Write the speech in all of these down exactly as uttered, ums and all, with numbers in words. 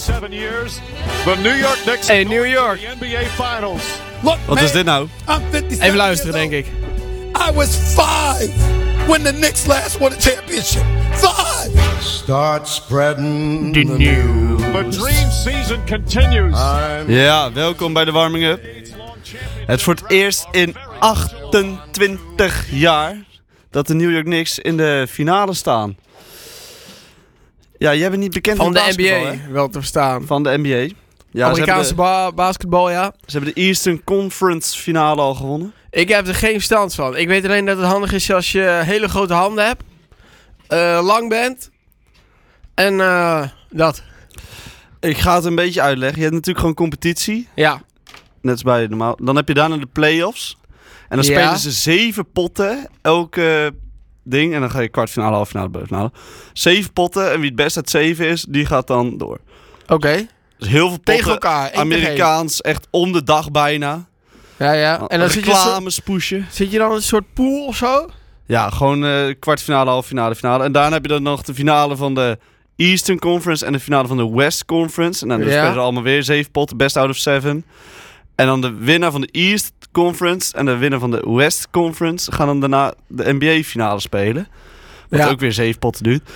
twenty-seven years, the New York Knicks Hey, New York. the N B A Finals. Look, Wat man, is dit nou? I'm fifty-seven Even luisteren, years denk ik. old. I was five when the Knicks last won a championship. Five. Start spreading The news. The dream season continues. Ja, welkom bij de warming-up. Het is voor het eerst in achtentwintig jaar dat de New York Knicks in de finale staan. Ja, jij bent niet bekend Van met de basketbal, N B A, hè? wel te verstaan. Van de N B A. Ja, ze hebben, Amerikaanse de, ba- basketbal, ja. ze hebben de Eastern Conference finale al gewonnen. Ik heb er geen verstand van. Ik weet alleen dat het handig is als je hele grote handen hebt. Uh, lang bent. En uh, dat. Ik ga het een beetje uitleggen. Je hebt natuurlijk gewoon competitie. Ja. Net als bij normaal. Dan heb je daarna de play-offs. En dan Ja. spelen ze zeven potten. Elke ding. En dan ga je kwartfinale, halffinale, bovenfinale. Zeven potten. En wie het best uit zeven is, die gaat dan door. Oké. Okay. Dus heel veel potten. Tegen elkaar. één tegen één. Amerikaans. Echt om de dag bijna. Ja, ja. En dan zit je, zo, reclames pushen. zit je dan in een soort pool of zo? Ja, gewoon uh, kwartfinale, halffinale, finale. En daarna heb je dan nog de finale van de Eastern Conference en de finale van de West Conference. En dan Ja. spelen ze allemaal weer zeven potten, best out of seven. En dan de winnaar van de East Conference en de winnaar van de West Conference gaan dan daarna de N B A-finale spelen. Wat Ja. ook weer zeven potten duurt.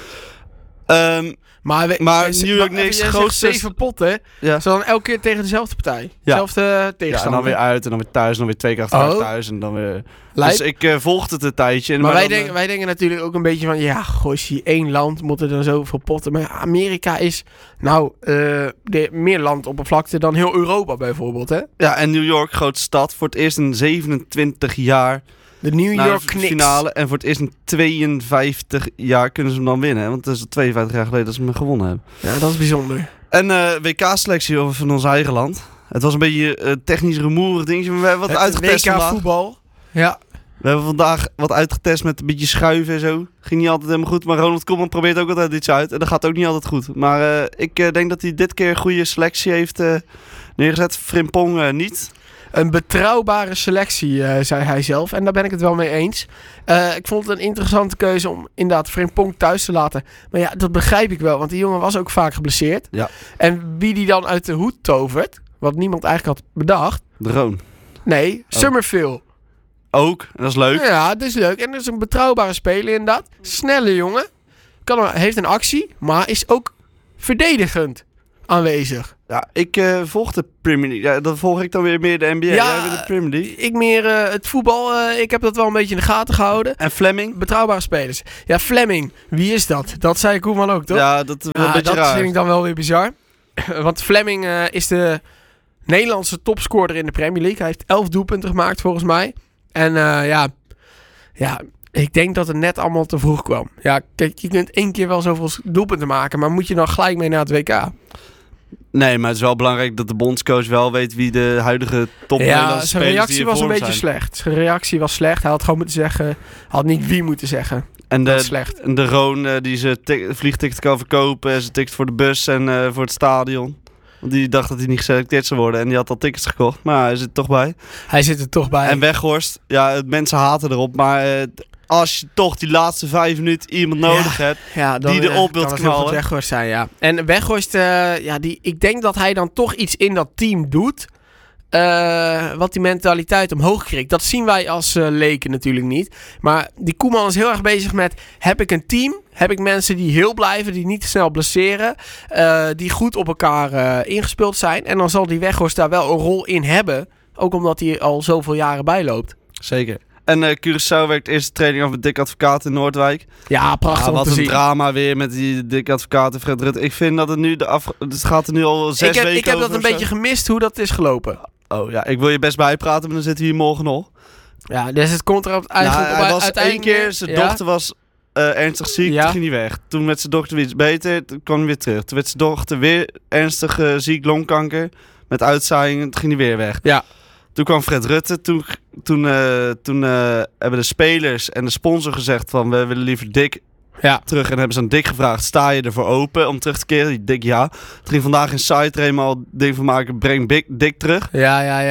Um, Maar, we, Maar we- New York maar Knicks jij zegt grootste- zeven potten. ja. Zo dan elke keer tegen dezelfde partij. Ja. Dezelfde ja, en tegenstander. dan weer uit en dan weer thuis en dan weer twee keer achter elkaar Oh. thuis. En dan weer... Lijp. Dus ik uh, volgde het een tijdje. En Maar wij, dan, denken, uh, wij denken natuurlijk ook een beetje van... Ja, gosje, één land moet er dan zoveel potten. Maar Amerika is nou uh, de, meer landoppervlakte dan heel Europa bijvoorbeeld. Hè? Ja, en New York, grootste stad. Voor het eerst in zevenentwintig jaar De New naar York de Knicks. finale. En voor het eerst in tweeënvijftig jaar kunnen ze hem dan winnen. Hè? Want het is tweeënvijftig jaar geleden dat ze hem gewonnen hebben. Ja, dat is bijzonder. En uh, W K-selectie van ons eigen land. Het was een beetje een uh, technisch rumoerig dingetje. Maar we hebben wat Het uitgetest W K vandaag. voetbal. Ja. We hebben vandaag wat uitgetest met een beetje schuiven en zo. Ging niet altijd helemaal goed. Maar Ronald Koeman probeert ook altijd iets uit. En dat gaat ook niet altijd goed. Maar uh, ik uh, denk dat hij dit keer een goede selectie heeft uh, neergezet. Frimpong uh, niet. Een betrouwbare selectie, uh, zei hij zelf. En daar ben ik het wel mee eens. Uh, ik vond het een interessante keuze om inderdaad Frimpong thuis te laten. Maar ja, dat begrijp ik wel. Want die jongen was ook vaak geblesseerd. Ja. En wie die dan uit de hoed tovert, wat niemand eigenlijk had bedacht. Droon. Nee, Oh. Summerfield. Ook. Dat is leuk. Ja, dat is leuk. En dat is een betrouwbare speler inderdaad. Snelle jongen. Kan, er- heeft een actie, maar is ook verdedigend aanwezig. Ja, ik uh, volg de Premier League. Ja, dan volg ik dan weer meer de N B A. Ja, Jij weer de Premier League. Ik meer uh, het voetbal, uh, ik heb dat wel een beetje in de gaten gehouden. En Fleming? Betrouwbare spelers. Ja, Fleming. Wie is dat? Dat zei Koeman ook, toch? Ja, dat is wel Ah, een beetje dat raar. vind ik dan wel weer bizar. Want Fleming uh, is de Nederlandse topscorer in de Premier League. Hij heeft elf doelpunten gemaakt, volgens mij. En uh, ja, ja, ik denk dat het net allemaal te vroeg kwam. Ja, kijk, je kunt één keer wel zoveel doelpunten maken, maar moet je dan gelijk mee naar het W K? Nee, maar het is wel belangrijk dat de bondscoach wel weet wie de huidige top Ja, Nederlandse zijn spelers reactie die was een ervoor beetje zijn. slecht. Zijn reactie was slecht. Hij had gewoon moeten zeggen, hij had niet wie moeten zeggen. En Dat is de, slecht. en de Roon uh, die zijn vliegticket kan verkopen. En zijn ticket voor de bus en uh, voor het stadion. Want die dacht dat hij niet geselecteerd zou worden. En die had al tickets gekocht. Maar hij zit er toch bij. Hij zit er toch bij. En Weghorst. Ja, het- mensen haten erop. Maar uh, als je toch die laatste vijf minuten iemand nodig hebt. Ja, dan, die eh, erop wilt kan het heel knallen. goed Weghorst zijn, ja. En Weghorst, uh, ja, die, ik denk dat hij dan toch iets in dat team doet. Uh, wat die mentaliteit omhoog krikt. Dat zien wij als uh, leken natuurlijk niet. Maar die Koeman is heel erg bezig met... Heb ik een team? Heb ik mensen die heel blijven? Die niet te snel blesseren? Uh, die goed op elkaar uh, ingespeeld zijn? En dan zal die Weghorst daar wel een rol in hebben. Ook omdat hij al zoveel jaren bijloopt. Zeker. En uh, Curaçao werkt eerste training af met Dick Advocaat in Noordwijk. Ja, prachtig Ah, om wat te een zien. drama weer met die Dick Advocaat en Fred Rutte. Ik vind dat het nu de af... Het gaat er nu al zes Ik heb, weken ik heb dat over een of beetje zo. gemist hoe dat is gelopen. Oh ja, ik wil je best bijpraten, maar dan zitten we hier morgen nog. Ja, dus het komt er eigenlijk Nou, op hij was één uiteindelijk... keer, zijn ja. dochter was uh, ernstig ziek, Ja. toen ging hij weg. Toen werd zijn dochter weer iets beter, toen kwam hij weer terug. Toen werd zijn dochter weer ernstig uh, ziek, longkanker, met uitzaaiingen, toen ging hij weer weg. Ja. Toen kwam Fred Rutte, toen, toen, uh, toen uh, hebben de spelers en de sponsor gezegd van we willen liever Dick Ja. terug. En hebben ze aan Dick gevraagd, sta je ervoor open om terug te keren? Die Dick ja. Toen ging vandaag in site er eenmaal ding van maken, breng Dick, Dick terug. Ja, ja, ja.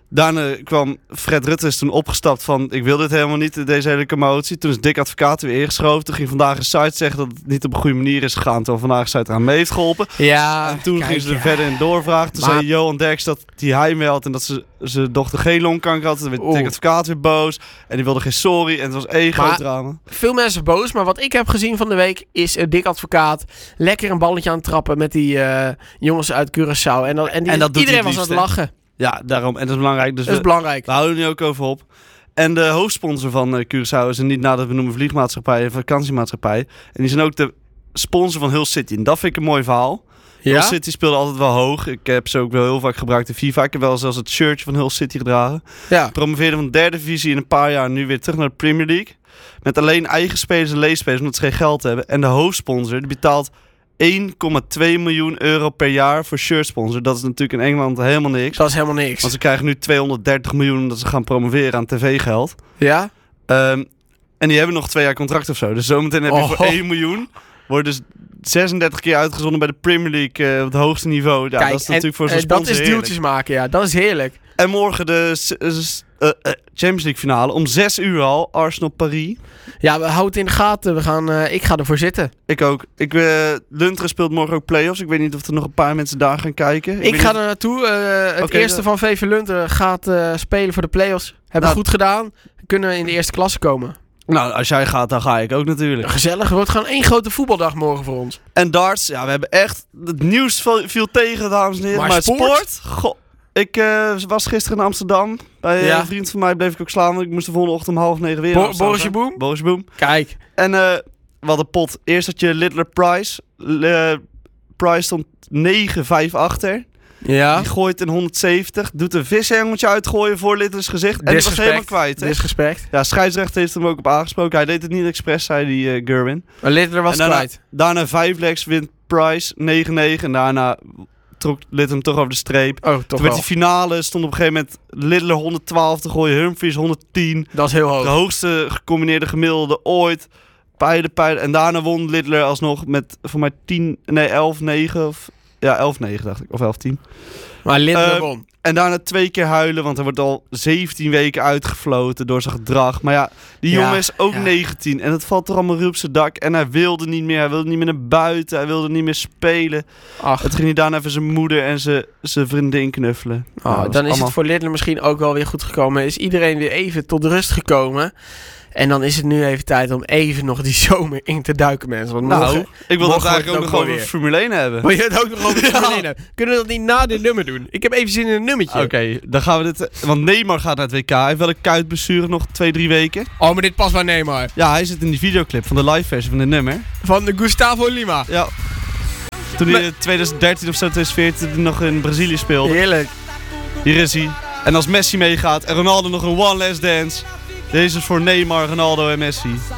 Daarna kwam Fred Rutte is toen opgestapt van... ik wil dit helemaal niet, deze hele commotie. Toen is Dick Advocaat weer ingeschoven. Toen ging Vandaag een Site zeggen dat het niet op een goede manier is gegaan. Terwijl Vandaag een Site eraan mee heeft geholpen. Ja, En toen kijk, gingen ze er ja. verder in doorvragen. Toen Maar- zei Johan Derks dat hij heimwee had en dat ze, zijn dochter geen longkanker had. Toen werd Oeh. Dick Advocaat weer boos. En die wilde geen sorry. En het was één groot Maar- drama. Veel mensen boos, maar wat ik heb gezien van de week is een Dick Advocaat lekker een balletje aan het trappen met die eh, jongens uit Curaçao. En, dan, en, die, En dat doet iedereen hij was het aan het liefst, lachen. Ja, daarom. En dat is belangrijk. Dus Dat is we, belangrijk. we houden er nu ook over op. En de hoofdsponsor van uh, Curaçao is een niet nader benoemde vliegmaatschappij, een vakantiemaatschappij. En die zijn ook de sponsor van Hull City. En dat vind ik een mooi verhaal. Hull Ja? City speelde altijd wel hoog. Ik heb ze ook wel heel vaak gebruikt in FIFA. Ik heb wel zelfs het shirtje van Hull City gedragen. Ja. Promoveerde van de derde divisie in een paar jaar nu weer terug naar de Premier League. Met alleen eigen spelers en leespelers, omdat ze geen geld hebben. En de hoofdsponsor die betaalt één komma twee miljoen euro per jaar voor shirtsponsor. Dat is natuurlijk in Engeland helemaal niks. Dat is helemaal niks. Want ze krijgen nu tweehonderddertig miljoen omdat ze gaan promoveren aan tv-geld. Ja? Um, en die hebben nog twee jaar contract of zo. Dus zometeen heb je Oh. voor één miljoen. Wordt dus zesendertig keer uitgezonden bij de Premier League uh, op het hoogste niveau. Ja, Kijk, dat is natuurlijk voor en, zo'n eh, dat sponsor is heerlijk. deeltjes maken, ja. Dat is heerlijk. En morgen de s- s- uh, uh, Champions League finale. Om zes uur al. Arsenal-Paris. Ja, we houden het in de gaten. We gaan, eh, ik ga ervoor zitten. Ik ook. Ik, uh, Lunteren speelt morgen ook play-offs. Ik weet niet of er nog een paar mensen daar gaan kijken. Ik, weet ga niet- er naartoe. Eh, het Oké, eerste dan- van V V Lunteren gaat eh, spelen voor de play-offs. Hebben Nou, we goed gedaan. Kunnen in de eerste klasse komen. Nou, als jij gaat, dan ga ik ook natuurlijk. Gezellig. Het wordt gewoon één grote voetbaldag morgen voor ons. En darts, ja, we hebben echt... Het nieuws viel, viel tegen, dames en heren. Maar Maar, het sport? sport... Goh, ik uh, was gisteren in Amsterdam. Bij Ja. een vriend van mij bleef ik ook slaan. Want ik moest de volgende ochtend om half negen weer Bo- in Amsterdam Borussia zijn. Boom? Borussia Boom. Kijk. En uh, we hadden pot. Eerst had je Littler Price. Uh, Price stond negen vijf achter. Ja. Die gooit in honderdzeventig. Doet een vishengeltje uitgooien voor Littlers gezicht. En die was helemaal kwijt. Hè? Disrespect. Ja, scheidsrechter heeft hem ook op aangesproken. Hij deed het niet expres, zei die uh, Gerwin. Maar Littler was En daarna, kwijt. daarna vijf legs wint Price negen negen. En daarna trok Littler hem toch over de streep. Oh, toch Toen wel. werd die finale, stond op een gegeven moment Littler honderdtwaalf te gooien. Humphries honderdtien. Dat is heel hoog. De hoogste gecombineerde gemiddelde ooit. Pijlen, pijlen. En daarna won Littler alsnog met voor mij tien, nee elf negen. Of, ja, elf negen dacht ik. Of elf tien. Maar Littler Eh, won. En daarna twee keer huilen, want hij wordt al zeventien weken uitgefloten door zijn gedrag. Maar ja, die Ja, jongen is ook ja. negentien en het valt er allemaal op zijn dak. En hij wilde niet meer, hij wilde niet meer naar buiten, hij wilde niet meer spelen. Ach, Het ging hij daarna even zijn moeder en zijn, zijn vriendin knuffelen. oh, Nou, dat was dan is allemaal- het voor Littler misschien ook wel weer goed gekomen. Is iedereen weer even tot rust gekomen. En dan is het nu even tijd om even nog die zomer in te duiken, mensen. Want Nou, morgen... ik wil morgen het eigenlijk wordt ook het nog ook over weer. Formule één hebben. Wil je het ook nog over de Ja. Formule één hebben? Kunnen we dat niet na dit nummer doen? Ik heb even zin in een nummertje. Oké, dan gaan we dit... Want Neymar gaat naar het W K. Hij heeft wel een kuitblessure nog twee, drie weken. Oh, maar dit past bij Neymar. Ja, hij zit in die videoclip van de live versie van dit nummer. Van de Gustavo Lima. Ja. Toen hij in twintig dertien of zo, twintig veertien toen hij nog in Brazilië speelde. Heerlijk. Hier is hij. En als Messi meegaat en Ronaldo nog een one last dance. Deze is voor Neymar, Ronaldo en Messi.